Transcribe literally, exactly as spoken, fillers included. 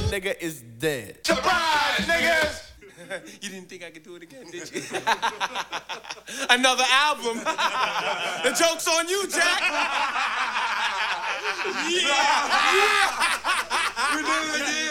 nigga is dead. Surprise, niggas! You didn't think I could do it again, did you? Another album. The joke's on you, Jack. Yeah, yeah. We did it again.